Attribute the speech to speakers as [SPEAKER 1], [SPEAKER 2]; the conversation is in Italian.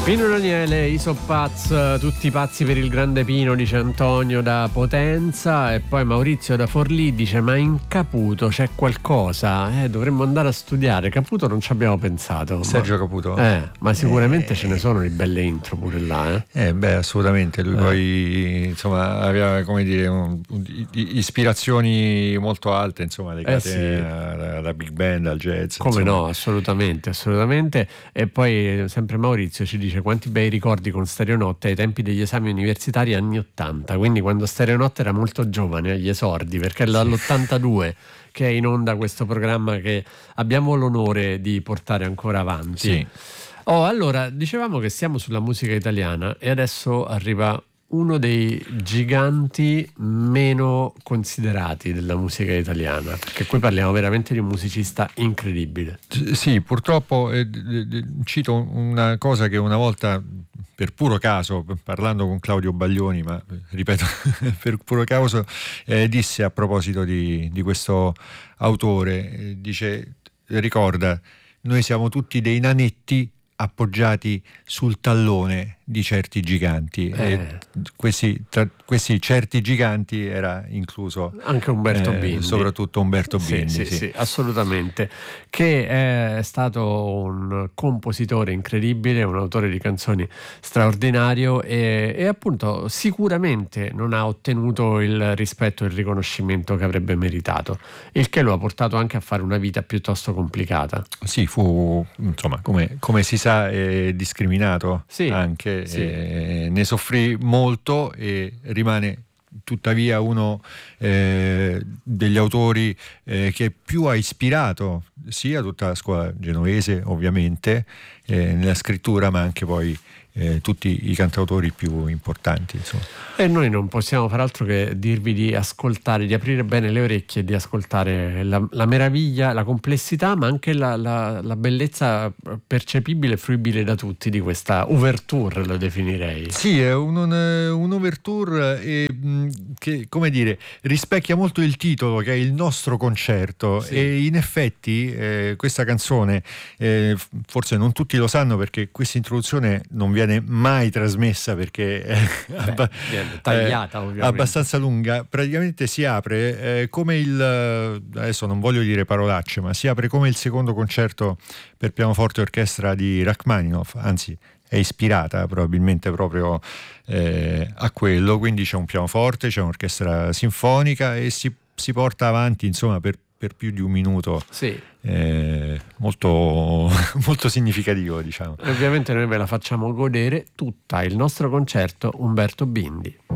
[SPEAKER 1] Pino Daniele, Isopaz, tutti pazzi per il grande Pino, dice Antonio da Potenza, e poi Maurizio da Forlì dice: ma in Caputo c'è qualcosa? Dovremmo andare a studiare. Caputo non ci abbiamo pensato.
[SPEAKER 2] Sergio Caputo?
[SPEAKER 1] Ma sicuramente ce ne sono di belle intro pure là.
[SPEAKER 2] Beh, assolutamente. Lui poi, insomma, aveva, come dire, ispirazioni molto alte, insomma, legate alla big band, al jazz.
[SPEAKER 1] Come
[SPEAKER 2] insomma.
[SPEAKER 1] no, assolutamente. E poi sempre Maurizio ci dice: quanti bei ricordi con Stereonotte ai tempi degli esami universitari anni 80, quindi quando Stereonotte era molto giovane agli esordi, perché è dall'82 che è in onda questo programma che abbiamo l'onore di portare ancora avanti.
[SPEAKER 2] Sì.
[SPEAKER 1] Allora, dicevamo che siamo sulla musica italiana e adesso arriva uno dei giganti meno considerati della musica italiana, perché qui parliamo veramente di un musicista incredibile.
[SPEAKER 2] Sì, purtroppo cito una cosa che una volta, per puro caso, parlando con Claudio Baglioni, ma ripeto, per puro caso, disse a proposito di questo autore, dice: ricorda, noi siamo tutti dei nanetti appoggiati sul tallone di certi giganti. Tra questi certi giganti era incluso
[SPEAKER 1] anche Umberto Bindi,
[SPEAKER 2] soprattutto Umberto Bindi.
[SPEAKER 1] Sì, assolutamente, che è stato un compositore incredibile, un autore di canzoni straordinario e appunto sicuramente non ha ottenuto il rispetto e il riconoscimento che avrebbe meritato, il che lo ha portato anche a fare una vita piuttosto complicata.
[SPEAKER 2] Sì, fu, insomma, come si sa, discriminato anche. Ne soffrì molto e rimane tuttavia uno degli autori che più ha ispirato sia tutta la scuola genovese, ovviamente, nella scrittura, ma anche poi tutti i cantautori più importanti, insomma.
[SPEAKER 1] E noi non possiamo far altro che dirvi di ascoltare, di aprire bene le orecchie e di ascoltare la meraviglia, la complessità, ma anche la bellezza percepibile e fruibile da tutti di questa ouverture, lo definirei.
[SPEAKER 2] Sì, è un'ouverture che, come dire, rispecchia molto il titolo, che è Il nostro concerto. Sì. E in effetti questa canzone, forse non tutti lo sanno perché questa introduzione non viene mai trasmessa perché
[SPEAKER 1] tagliata, ovviamente,
[SPEAKER 2] abbastanza lunga. Praticamente si apre come adesso non voglio dire parolacce, ma si apre come il secondo concerto per pianoforte e orchestra di Rachmaninoff, anzi è ispirata probabilmente proprio a quello, quindi c'è un pianoforte, c'è un'orchestra sinfonica e si porta avanti, insomma, per più di un minuto.
[SPEAKER 1] Sì.
[SPEAKER 2] Molto, molto significativo, diciamo.
[SPEAKER 1] Ovviamente noi ve la facciamo godere tutta, il nostro concerto Umberto Bindi.